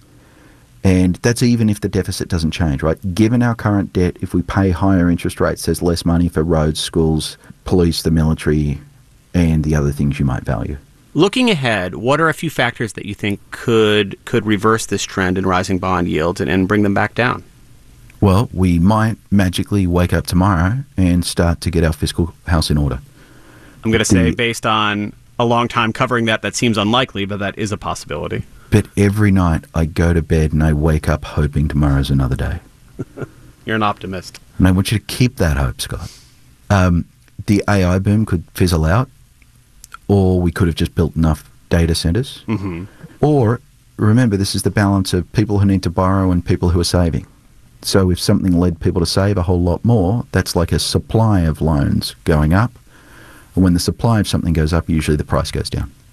And that's even if the deficit doesn't change, right? Given our current debt, if we pay higher interest rates, there's less money for roads, schools, police, the military, and the other things you might value. Looking ahead, what are a few factors that you think could could reverse this trend in rising bond yields and, and bring them back down? Well, we might magically wake up tomorrow and start to get our fiscal house in order. I'm going to say, The- based on a long time covering that, that seems unlikely, but that is a possibility. But every night I go to bed and I wake up hoping tomorrow's another day. You're an optimist. And I want you to keep that hope, Scott. Um, the A I boom could fizzle out, or we could have just built enough data centers. Mm-hmm. Or, remember, this is the balance of people who need to borrow and people who are saving. So if something led people to save a whole lot more, that's like a supply of loans going up. And when the supply of something goes up, usually the price goes down.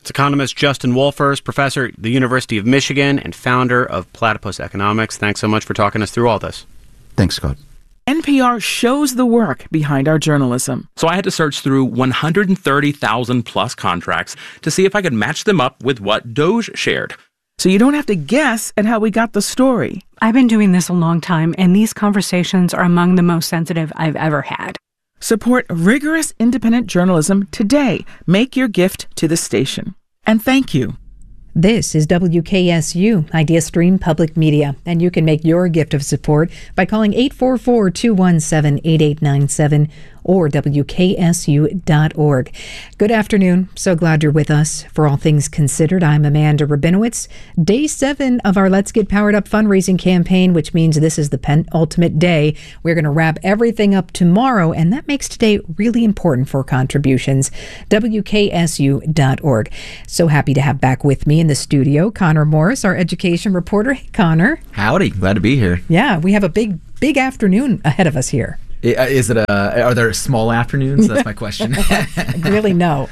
It's economist Justin Wolfers, professor at the University of Michigan and founder of Platypus Economics. Thanks so much for talking us through all this. Thanks, Scott. N P R shows the work behind our journalism. So I had to search through one hundred thirty thousand plus contracts to see if I could match them up with what Doge shared. So you don't have to guess at how we got the story. I've been doing this a long time, and these conversations are among the most sensitive I've ever had. Support rigorous independent journalism today. Make your gift to the station. And thank you. This is W K S U, IdeaStream Public Media, and you can make your gift of support by calling eight four four, two one seven, eight eight nine seven or W K S U dot org. Good afternoon. So glad you're with us. For All Things Considered, I'm Amanda Rabinowitz. Day seven of our Let's Get Powered Up fundraising campaign, which means this is the penultimate day. We're going to wrap everything up tomorrow, and that makes today really important for contributions. W K S U dot org. So happy to have back with me in the studio Connor Morris, our education reporter. Hey, Connor. Howdy. Glad to be here. Yeah, we have a big, big afternoon ahead of us here. Is it a, are there small afternoons? That's my question. Really, no.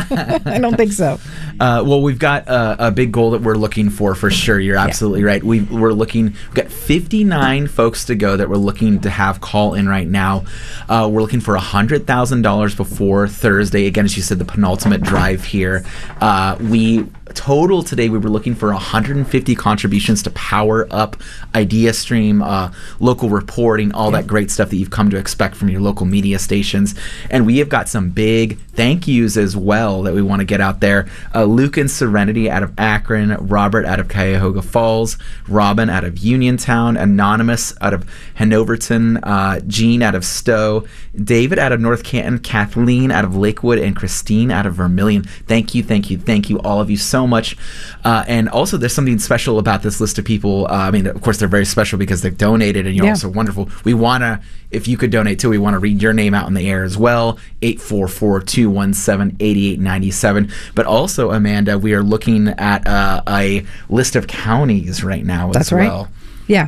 I don't think so. Uh, well, we've got a, a big goal that we're looking for, for sure. You're absolutely yeah. right. We, we're looking, we've got fifty-nine folks to go that we're looking to have call in right now. Uh, we're looking for one hundred thousand dollars before Thursday. Again, as you said, the penultimate drive here. Uh, we total today, we were looking for one hundred fifty contributions to power up IdeaStream, uh, local reporting, all yeah. that great stuff that you've come to expect from your local media stations. And we have got some big thank yous as well that we want to get out there. Uh, Luke and Serenity out of Akron, Robert out of Cuyahoga Falls, Robin out of Uniontown, Anonymous out of Hanoverton, uh, Jean out of Stowe, David out of North Canton, Kathleen out of Lakewood, and Christine out of Vermilion. Thank you, thank you, thank you, all of you so much. Uh, and also, there's something special about this list of people. Uh, I mean, of course, they're very special because they've donated, and you're yeah. also wonderful. We want to, if you could donate too, we want to read your name out in the air as well. eight four four, two one seven, eight eight nine seven. But also, Amanda, we are looking at uh, a list of counties right now That's as well. Right. Yeah.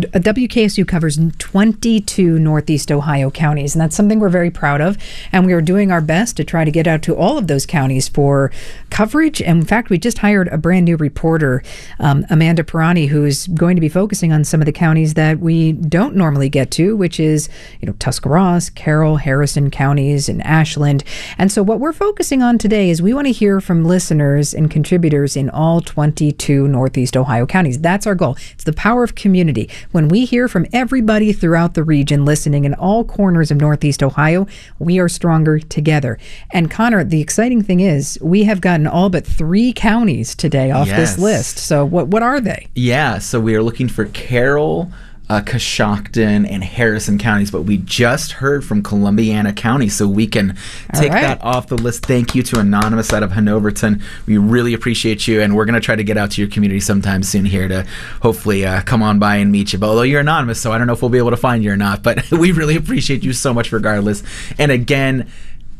W K S U covers twenty-two Northeast Ohio counties, and that's something we're very proud of. And we are doing our best to try to get out to all of those counties for coverage. And in fact, we just hired a brand new reporter, um, Amanda Pirani, who's going to be focusing on some of the counties that we don't normally get to, which is, you know, Tuscarawas, Carroll, Harrison counties, and Ashland. And so what we're focusing on today is we want to hear from listeners and contributors in all twenty-two Northeast Ohio counties. That's our goal. It's the power of community. When we hear from everybody throughout the region listening in all corners of Northeast Ohio, we are stronger together. And Connor, the exciting thing is we have gotten all but three counties today off yes. this list. So what what are they? Yeah, so we are looking for Carroll, Uh, Coshocton, and Harrison counties, but we just heard from Columbiana County, so we can take right. that off the list. Thank you to Anonymous out of Hanoverton. We really appreciate you, and we're going to try to get out to your community sometime soon here to hopefully uh, come on by and meet you. But although you're anonymous, so I don't know if we'll be able to find you or not, but we really appreciate you so much regardless. And again,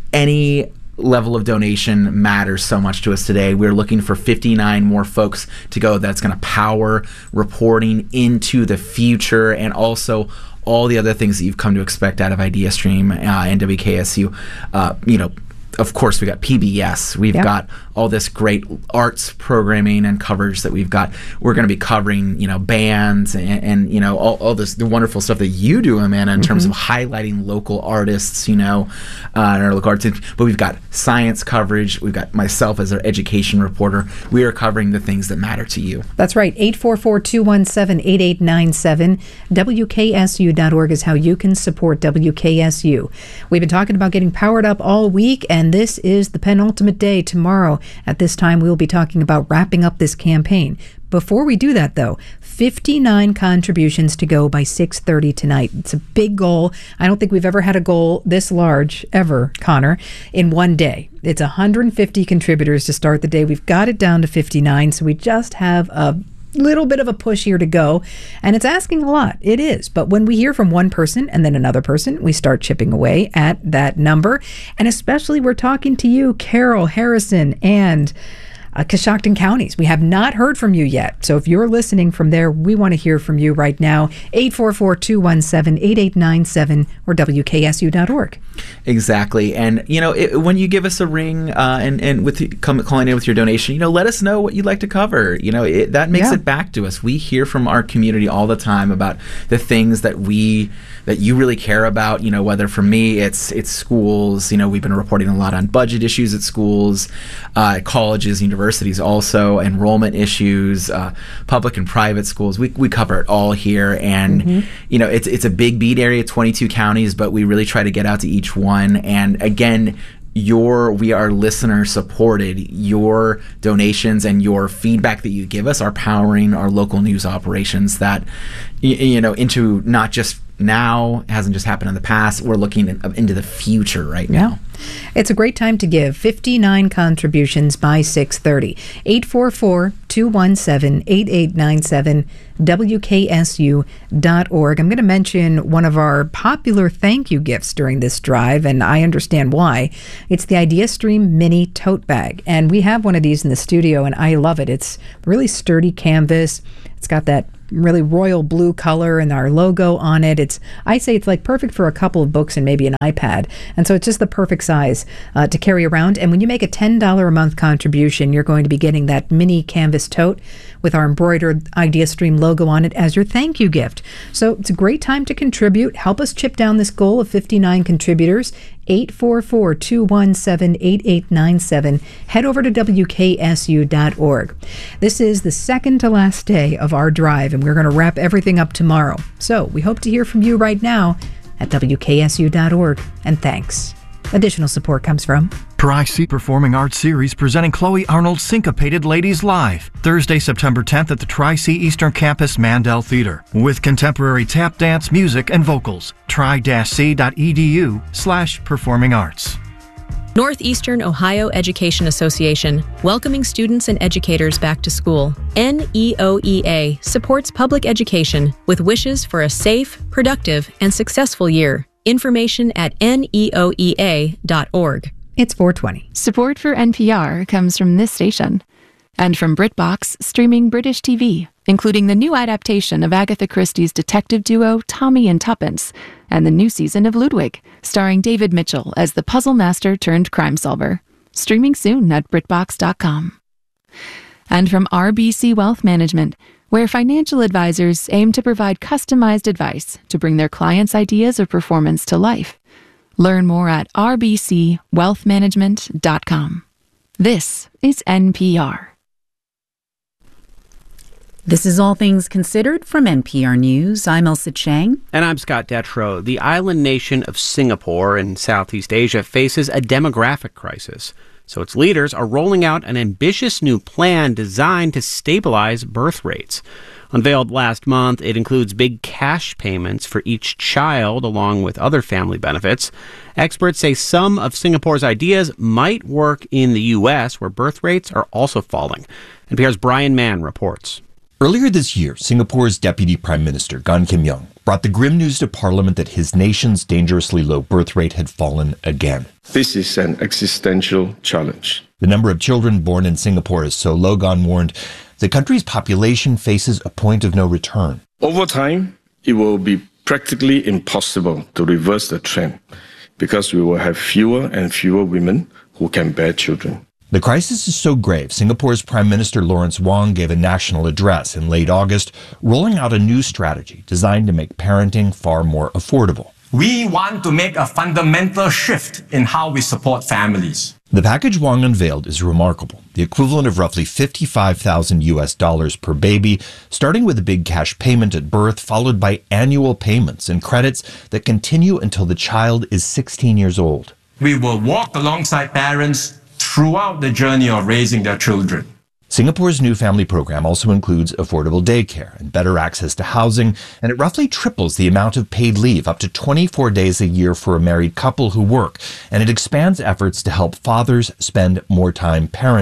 any level of donation matters so much to us today. We're looking for fifty-nine more folks to go. That's going to power reporting into the future, and also all the other things that you've come to expect out of IdeaStream uh, and W K S U. Uh, you know, of course, we got P B S. We've yep. got all this great arts programming and coverage that we've got. We're going to be covering, you know, bands and, and you know, all, all this the wonderful stuff that you do, Amanda, in mm-hmm. terms of highlighting local artists, you know, uh, and our local artists. But we've got science coverage. We've got myself as our education reporter. We are covering the things that matter to you. That's right. eight four four, two one seven, eight eight nine seven. W K S U dot org is how you can support W K S U. We've been talking about getting powered up all week, and this is the penultimate day. Tomorrow at this time, we will be talking about wrapping up this campaign. Before we do that, though, fifty-nine contributions to go by six thirty tonight. It's a big goal. I don't think we've ever had a goal this large, ever, Connor, in one day. It's one hundred fifty contributors to start the day. We've got it down to fifty-nine, so we just have a little bit of a push here to go, and it's asking a lot. It is. But when we hear from one person and then another person, we start chipping away at that number. And especially we're talking to you, Carroll, Harrison, and uh, Coshocton counties. We have not heard from you yet. So if you're listening from there, we want to hear from you right now. eight four four, two one seven, eight eight nine seven or W K S U dot org. Exactly. And, you know, it, when you give us a ring uh, and, and with come, calling in with your donation, you know, let us know what you'd like to cover. You know, it, that makes Yeah. it back to us. We hear from our community all the time about the things that we that you really care about. You know, whether for me it's it's schools. You know, we've been reporting a lot on budget issues at schools, uh, colleges, universities, also enrollment issues, uh, public and private schools. We we cover it all here, and Mm-hmm. you know, it's it's a big beat area, twenty-two counties, but we really try to get out to each one. And again, your we are listener supported. Your donations and your feedback that you give us are powering our local news operations that y- you know into not just now, hasn't just happened in the past. We're looking in, into the future right now. It's a great time to give. fifty-nine contributions by six thirty. eight four four, two one seven, eight eight nine seven, W K S U dot org. I'm going to mention one of our popular thank you gifts during this drive, and I understand why. It's the IdeaStream Mini Tote Bag. And we have one of these in the studio, and I love it. It's really sturdy canvas. It's got that really royal blue color and our logo on it. It's I say it's like perfect for a couple of books and maybe an iPad. And so it's just the perfect size uh, to carry around. And when you make a ten dollars a month contribution, you're going to be getting that mini canvas tote with our embroidered IdeaStream logo on it as your thank you gift. So it's a great time to contribute. Help us chip down this goal of fifty-nine contributors. eight four four, two one seven, eight eight nine seven. Head over to W K S U dot org. This is the second to last day of our drive, and we're going to wrap everything up tomorrow. So we hope to hear from you right now at W K S U dot org, and thanks. Additional support comes from Tri-C Performing Arts Series presenting Chloe Arnold's Syncopated Ladies Live, Thursday, September tenth at the Tri-C Eastern Campus Mandel Theater, with contemporary tap dance, music, and vocals. tri-c.edu slash performing arts. Northeastern Ohio Education Association, welcoming students and educators back to school. N E O E A supports public education with wishes for a safe, productive, and successful year. Information at N E O E A dot org. It's four twenty. Support for N P R comes from this station and from BritBox, streaming British T V, including the new adaptation of Agatha Christie's detective duo Tommy and Tuppence, and the new season of Ludwig, starring David Mitchell as the puzzle master turned crime solver. Streaming soon at BritBox dot com. And from R B C Wealth Management, where financial advisors aim to provide customized advice to bring their clients' ideas of performance to life. Learn more at R B C wealth management dot com. This is N P R. This is All Things Considered from N P R News. I'm Elsa Chang. And I'm Scott Detrow. The island nation of Singapore in Southeast Asia faces a demographic crisis. So its leaders are rolling out an ambitious new plan designed to stabilize birth rates. Unveiled last month, it includes big cash payments for each child, along with other family benefits. Experts say some of Singapore's ideas might work in the U S, where birth rates are also falling. N P R's Brian Mann reports. Earlier this year, Singapore's Deputy Prime Minister, Gan Kim Yong, brought the grim news to Parliament that his nation's dangerously low birth rate had fallen again. This is an existential challenge. The number of children born in Singapore is so low, Gan warned, the country's population faces a point of no return. Over time, it will be practically impossible to reverse the trend because we will have fewer and fewer women who can bear children. The crisis is so grave, Singapore's Prime Minister Lawrence Wong gave a national address in late August, rolling out a new strategy designed to make parenting far more affordable. We want to make a fundamental shift in how we support families. The package Wong unveiled is remarkable, the equivalent of roughly fifty-five thousand U S dollars per baby, starting with a big cash payment at birth, followed by annual payments and credits that continue until the child is sixteen years old. We will walk alongside parents throughout the journey of raising their children. Singapore's new family program also includes affordable daycare and better access to housing, and it roughly triples the amount of paid leave, up to twenty-four days a year for a married couple who work, and it expands efforts to help fathers spend more time parenting.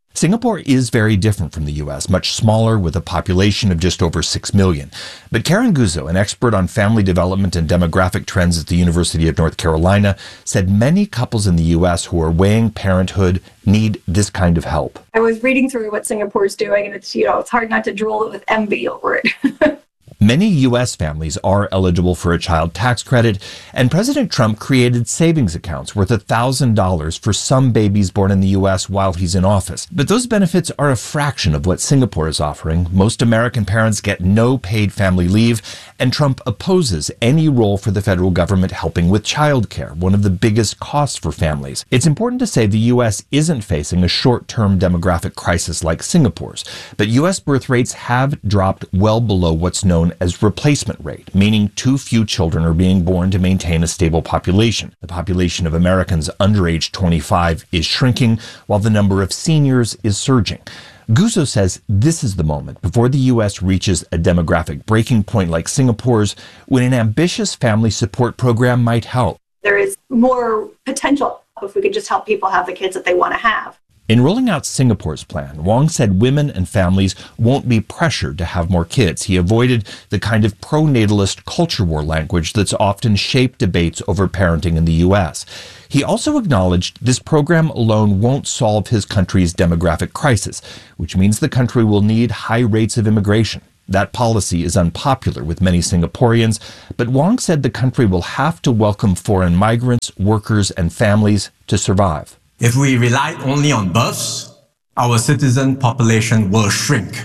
Singapore is very different from the U S, much smaller with a population of just over six million. But Karen Guzzo, an expert on family development and demographic trends at the University of North Carolina, said many couples in the U S who are weighing parenthood need this kind of help. I was reading through what Singapore's doing, and it's, you know, it's hard not to drool with envy over it. Many U S families are eligible for a child tax credit, and President Trump created savings accounts worth one thousand dollars for some babies born in the U S while he's in office. But those benefits are a fraction of what Singapore is offering. Most American parents get no paid family leave, and Trump opposes any role for the federal government helping with childcare, one of the biggest costs for families. It's important to say the U S isn't facing a short-term demographic crisis like Singapore's, but U S birth rates have dropped well below what's known as replacement rate, meaning too few children are being born to maintain a stable population. The population of Americans under age twenty-five is shrinking, while the number of seniors is surging. Guzzo says this is the moment before the U S reaches a demographic breaking point like Singapore's, when an ambitious family support program might help. There is more potential if we could just help people have the kids that they want to have. In rolling out Singapore's plan, Wong said women and families won't be pressured to have more kids. He avoided the kind of pro-natalist culture war language that's often shaped debates over parenting in the U S. He also acknowledged this program alone won't solve his country's demographic crisis, which means the country will need high rates of immigration. That policy is unpopular with many Singaporeans, but Wong said the country will have to welcome foreign migrants, workers, and families to survive. If we relied only on births, our citizen population will shrink.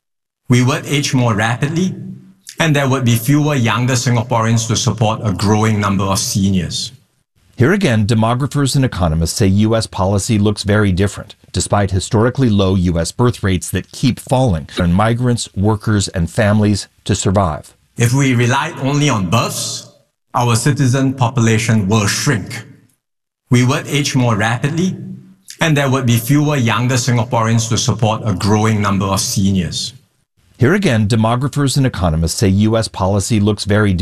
We would age more rapidly, and there would be fewer younger Singaporeans to support a growing number of seniors. Here again, demographers and economists say U S policy looks very different, despite historically low U S birth rates that keep falling, and migrants, workers, and families to survive. If we relied only on births, our citizen population will shrink. We would age more rapidly, and there would be fewer younger Singaporeans to support a growing number of seniors. Here again, demographers and economists say U S policy looks very different.